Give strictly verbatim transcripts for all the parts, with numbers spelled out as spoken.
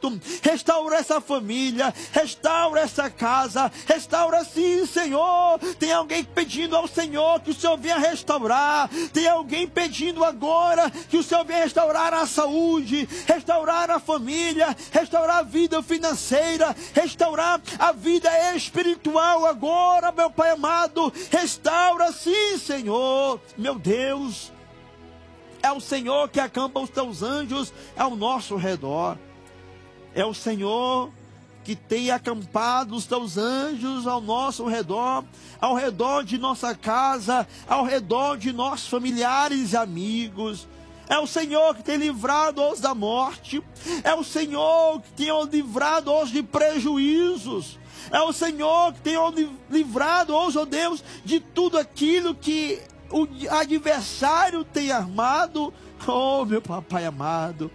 casamento, restaura essa família, restaura essa casa, restaura sim, Senhor. Tem alguém pedindo ao Senhor que o Senhor venha restaurar, tem alguém pedindo agora que o Senhor venha restaurar a saúde, restaurar a família, restaurar a vida financeira, restaurar a vida espiritual agora, meu Pai amado. Restaura sim, Senhor. Meu Deus, é o Senhor que acampa os teus anjos ao nosso redor. É o Senhor que tem acampado os teus anjos ao nosso redor, ao redor de nossa casa, ao redor de nossos familiares e amigos. É o Senhor que tem livrado-os da morte. É o Senhor que tem livrado-os de prejuízos. É o Senhor que tem livrado-os, ó Deus, de tudo aquilo que o adversário tem armado. Oh, meu papai amado,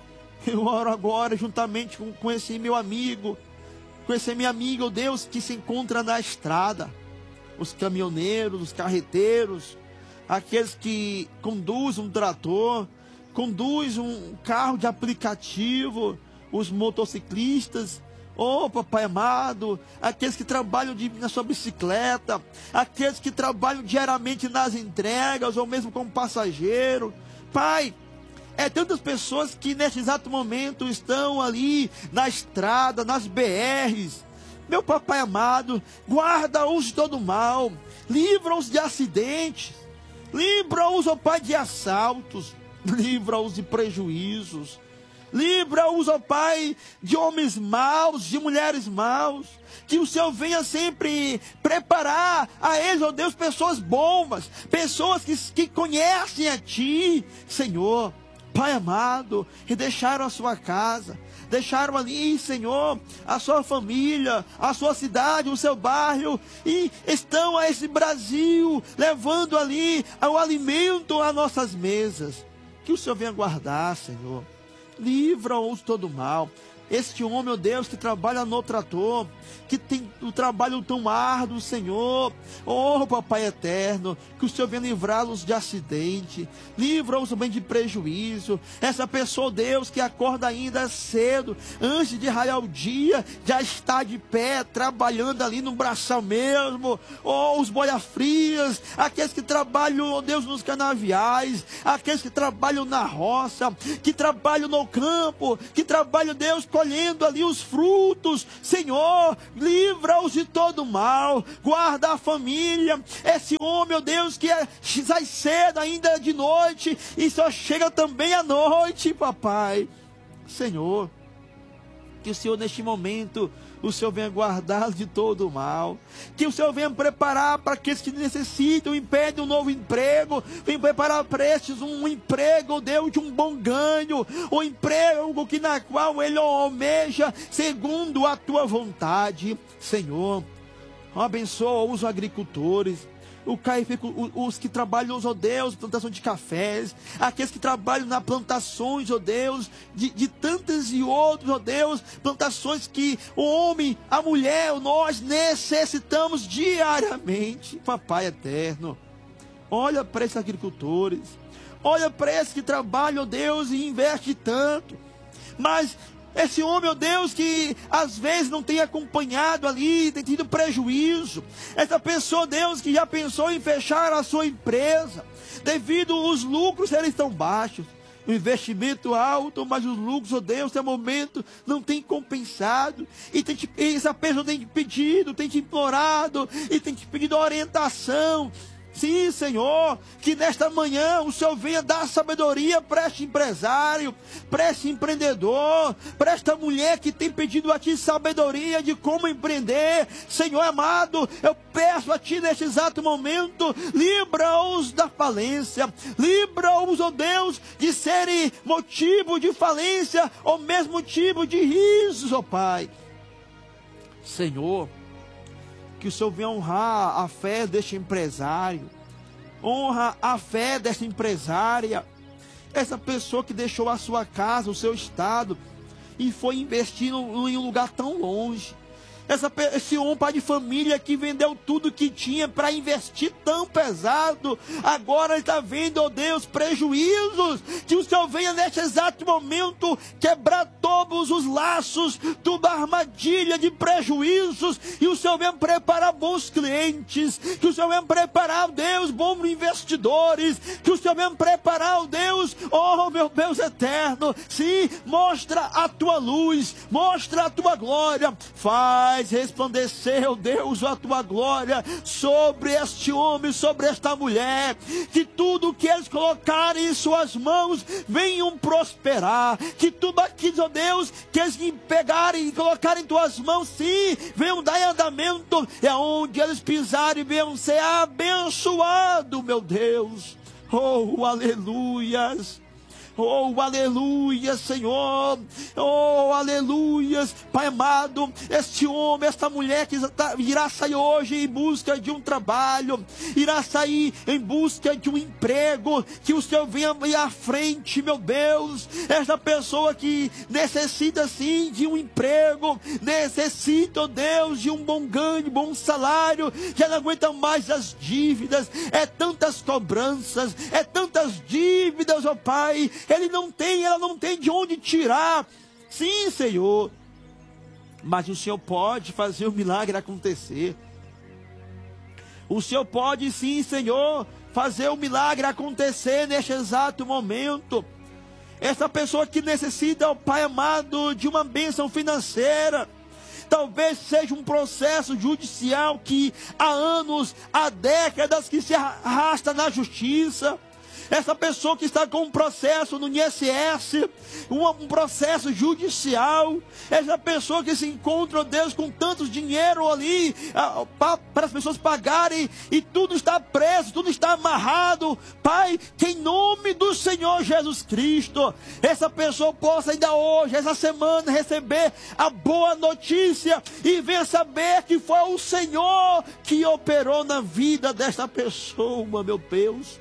eu oro agora juntamente com, com esse meu amigo, com esse meu amigo, oh Deus, que se encontra na estrada, os caminhoneiros, os carreteiros, aqueles que conduzem um trator, conduzem um carro de aplicativo, os motociclistas. Oh, papai amado, aqueles que trabalham de, na sua bicicleta, aqueles que trabalham diariamente nas entregas, ou mesmo como passageiro. Pai, é tantas pessoas que neste exato momento estão ali na estrada, nas B Rs. Meu papai amado, guarda-os de todo mal, livra-os de acidentes, livra-os, ó Pai, de assaltos, livra-os de prejuízos. Livra-os, ó Pai, de homens maus, de mulheres maus. Que o Senhor venha sempre preparar a eles, ó Deus, pessoas boas, pessoas que, que conhecem a Ti, Senhor. Pai amado, e deixaram a sua casa, deixaram ali, Senhor, a sua família, a sua cidade, o seu bairro, e estão a esse Brasil, levando ali o alimento às nossas mesas. Que o Senhor venha guardar, Senhor. Livra-os de todo mal. Este homem, ó Deus, que trabalha no trator, que tem o trabalho tão árduo, Senhor. Oh, Papai eterno, que o Senhor venha livrá-los de acidente, livra-os também de prejuízo. Essa pessoa, Deus, que acorda ainda cedo, antes de raiar o dia, já está de pé, trabalhando ali no braçal mesmo. Oh, os boia-frias, aqueles que trabalham, oh Deus, nos canaviais, aqueles que trabalham na roça, que trabalham no campo, que trabalham, Deus, colhendo ali os frutos. Senhor, livra-os de todo mal, guarda a família. Esse homem, meu Deus, que é, sai cedo ainda de noite e só chega também à noite, papai. Senhor, que o Senhor neste momento, o Senhor venha guardá-los de todo o mal, que o Senhor venha preparar para aqueles que necessitam, impedem um novo emprego, venha preparar para estes um emprego, Deus, de um bom ganho, um emprego que na qual ele almeja segundo a tua vontade. Senhor, abençoa os agricultores, os que trabalham, ó Deus, plantação de cafés, aqueles que trabalham na plantações, ó Deus, de, de tantas e outros, ó Deus, plantações que o homem, a mulher, nós necessitamos diariamente. Papai eterno, olha para esses agricultores, olha para esses que trabalham, ó Deus, e investem tanto, mas esse homem, ó Deus, que às vezes não tem acompanhado ali, tem tido prejuízo. Essa pessoa, Deus, que já pensou em fechar a sua empresa, devido aos lucros serem tão baixos. O investimento alto, mas os lucros, ó Deus, até o momento não tem compensado. E, tem te, e essa pessoa tem te pedido, tem te implorado, e tem te pedido orientação. Sim, Senhor, que nesta manhã o Senhor venha dar sabedoria para este empresário, para este empreendedor, para esta mulher que tem pedido a Ti sabedoria de como empreender. Senhor amado, eu peço a Ti neste exato momento, livra-os da falência, livra-os, ó Deus, de serem motivo de falência ou mesmo motivo de risos, ó Pai. Senhor, que o Senhor venha honrar a fé deste empresário, honra a fé desta empresária, essa pessoa que deixou a sua casa, o seu estado, e foi investir em um lugar tão longe. Essa, esse homem, pai de família, que vendeu tudo que tinha para investir tão pesado, agora ele está vendo, ó Deus, prejuízos. Que o Senhor venha neste exato momento quebrar todos os laços, toda a armadilha de prejuízos, e o Senhor venha preparar bons clientes, que o Senhor venha preparar, ó Deus, bons investidores, que o Senhor venha preparar, ó Deus, oh meu Deus eterno, sim, mostra a tua luz, mostra a tua glória, faz resplandecer, ó Deus, a tua glória sobre este homem, sobre esta mulher, que tudo que eles colocarem em suas mãos venham prosperar, que tudo aqui, ó Deus, que eles pegarem e colocarem em tuas mãos, sim, venham dar em andamento, é onde eles pisarem, venham ser abençoados, meu Deus. Oh, aleluias. Oh, aleluia, Senhor. Oh, aleluias. Pai amado, este homem, esta mulher que irá sair hoje em busca de um trabalho, irá sair em busca de um emprego, que o Senhor venha à frente, meu Deus. Esta pessoa que necessita sim de um emprego, necessita, oh Deus, de um bom ganho, bom salário, já não aguenta mais as dívidas, é tantas cobranças, é tantas dívidas, ó Pai. Ele não tem, ela não tem de onde tirar. Sim, Senhor. Mas o Senhor pode fazer o milagre acontecer. O Senhor pode sim, Senhor, fazer o milagre acontecer neste exato momento. Essa pessoa que necessita, ó Pai amado, de uma bênção financeira. Talvez seja um processo judicial que há anos, há décadas que se arrasta na justiça. Essa pessoa que está com um processo no I N S S, um, um processo judicial, essa pessoa que se encontra, oh Deus, com tantos dinheiro ali, ah, pa, para as pessoas pagarem, e tudo está preso, tudo está amarrado. Pai, que em nome do Senhor Jesus Cristo, essa pessoa possa ainda hoje, essa semana, receber a boa notícia, e venha saber que foi o Senhor que operou na vida desta pessoa, meu Deus.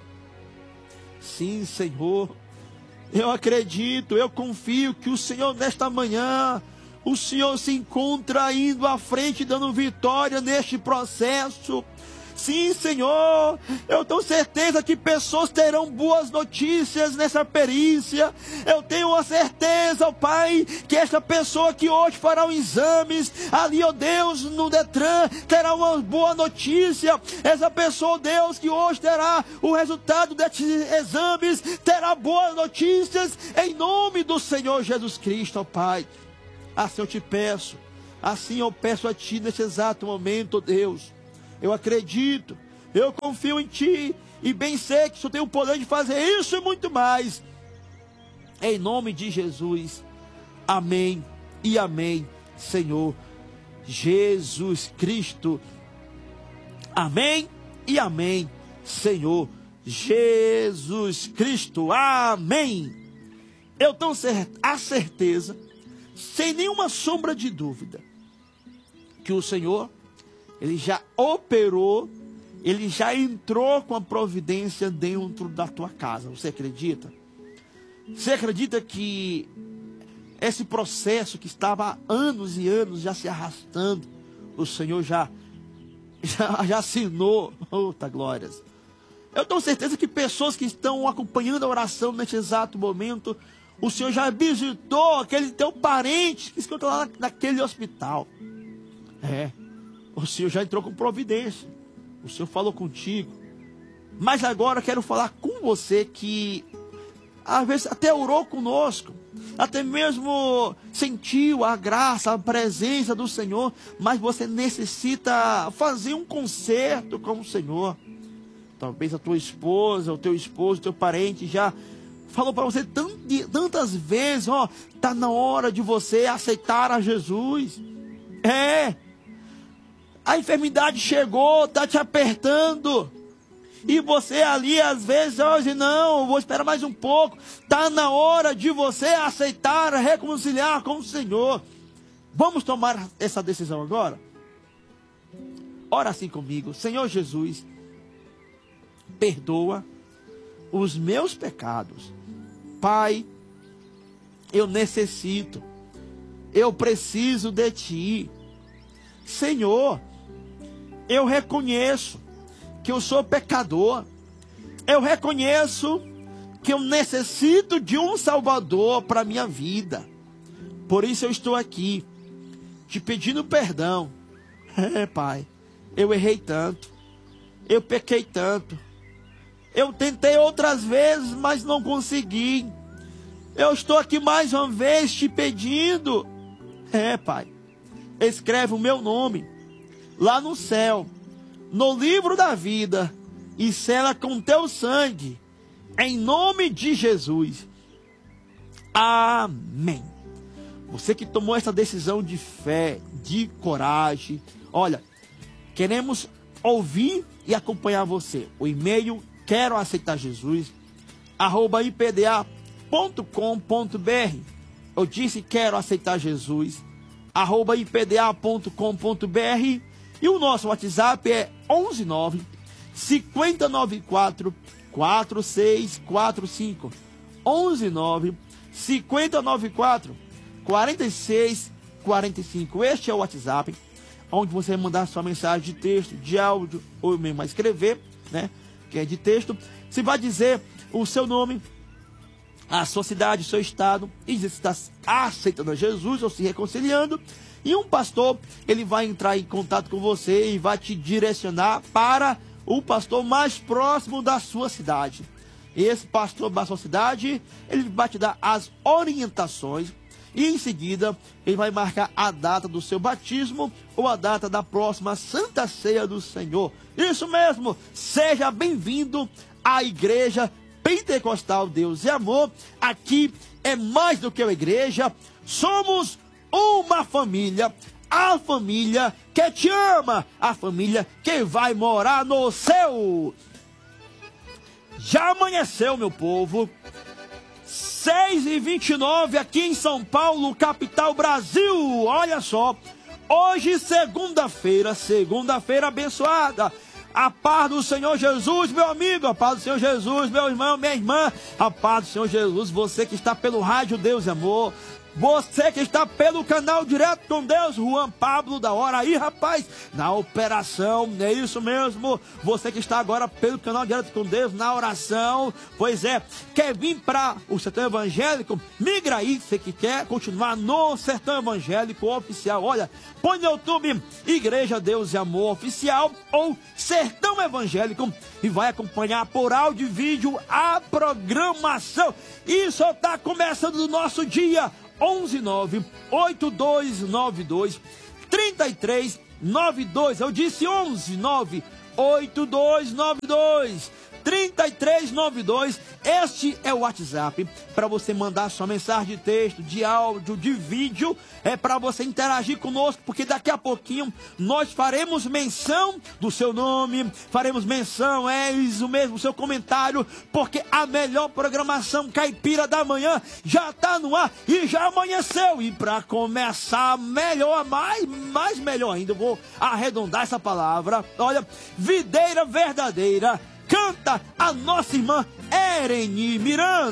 Sim, Senhor, eu acredito, eu confio que o Senhor nesta manhã, o Senhor se encontra indo à frente, dando vitória neste processo. Sim, Senhor, eu tenho certeza que pessoas terão boas notícias nessa perícia. Eu tenho a certeza, ó Pai, que esta pessoa que hoje fará os exames ali, ó Deus, no Detran, terá uma boa notícia. Essa pessoa, ó Deus, que hoje terá o resultado desses exames, terá boas notícias em nome do Senhor Jesus Cristo, ó Pai. Assim eu te peço, assim eu peço a Ti nesse exato momento, ó Deus. Eu acredito, eu confio em Ti, e bem sei que o Senhor tem o poder de fazer isso e muito mais. Em nome de Jesus, amém e amém, Senhor Jesus Cristo. Amém e amém, Senhor Jesus Cristo. Amém. Eu tenho a certeza, sem nenhuma sombra de dúvida, que o Senhor, Ele já operou, Ele já entrou com a providência dentro da tua casa. Você acredita? Você acredita que esse processo que estava há anos e anos já se arrastando, o Senhor já, já, já assinou? Outra glórias. Eu tenho certeza que pessoas que estão acompanhando a oração neste exato momento, o Senhor já visitou aquele teu parente que se encontra lá naquele hospital. É. O Senhor já entrou com providência. O Senhor falou contigo. Mas agora eu quero falar com você que às vezes até orou conosco, até mesmo sentiu a graça, a presença do Senhor, mas você necessita fazer um concerto com o Senhor. Talvez a tua esposa, o teu esposo, o teu parente já falou para você tantas vezes, ó, tá na hora de você aceitar a Jesus. É. A enfermidade chegou, está te apertando. E você ali, às vezes, hoje não, vou esperar mais um pouco. Está na hora de você aceitar, reconciliar com o Senhor. Vamos tomar essa decisão agora? Ora assim comigo. Senhor Jesus, perdoa os meus pecados. Pai, eu necessito, eu preciso de Ti. Senhor, eu reconheço que eu sou pecador. Eu reconheço que eu necessito de um Salvador para a minha vida. Por isso eu estou aqui, te pedindo perdão. É, Pai, eu errei tanto, eu pequei tanto. Eu tentei outras vezes, mas não consegui. Eu estou aqui mais uma vez te pedindo. É, Pai, escreve o meu nome lá no céu, no livro da vida, e sela com teu sangue, em nome de Jesus. Amém. Você que tomou essa decisão de fé, de coragem, olha, queremos ouvir e acompanhar você. O e-mail quero aceitar Jesus arroba i p d a ponto com ponto b r. Eu disse quero aceitar Jesus arroba i p d a ponto com ponto b r. E o nosso WhatsApp é onze nove, cinco nove quatro, quatro seis quatro cinco. onze nove, cinco nove quatro, quatro seis quatro cinco. Este é o WhatsApp, onde você vai mandar sua mensagem de texto, de áudio, ou mesmo a escrever, né? Que é de texto. Você vai dizer o seu nome, a sua cidade, o seu estado, e dizer se está aceitando a Jesus ou se reconciliando. E um pastor, ele vai entrar em contato com você e vai te direcionar para o pastor mais próximo da sua cidade. Esse pastor da sua cidade, ele vai te dar as orientações e em seguida ele vai marcar a data do seu batismo ou a data da próxima Santa Ceia do Senhor. Isso mesmo, seja bem-vindo à Igreja Pentecostal Deus e Amor. Aqui é mais do que uma igreja, somos uma família, a família que te ama, a família que vai morar no céu. Já amanheceu, meu povo, seis e vinte e nove aqui em São Paulo, capital Brasil. Olha só, hoje segunda-feira, segunda-feira abençoada. A paz do Senhor Jesus, meu amigo, a paz do Senhor Jesus, meu irmão, minha irmã, a paz do Senhor Jesus, você que está pelo rádio Deus e Amor, você que está pelo canal Direto com Deus, Juan Pablo da Hora aí, rapaz, na operação, é isso mesmo. Você que está agora pelo canal Direto com Deus, na oração, pois é, quer vir para o Sertão Evangélico? Migra aí, você que quer continuar no Sertão Evangélico Oficial, olha, põe no YouTube Igreja Deus e Amor Oficial ou Sertão Evangélico e vai acompanhar por áudio e vídeo a programação. Isso está começando o nosso dia. onze nove, oito dois nove dois, três três nove dois. Eu disse onze nove, oito dois nove dois, três três nove dois. Este é o WhatsApp para você mandar sua mensagem de texto, de áudio, de vídeo. É para você interagir conosco, porque daqui a pouquinho nós faremos menção do seu nome, faremos menção, é isso mesmo, o seu comentário, porque a melhor programação caipira da manhã já está no ar e já amanheceu. E para começar melhor, mais, mais melhor ainda, eu vou arredondar essa palavra. Olha, videira verdadeira, canta a nossa irmã Ereni Miranda.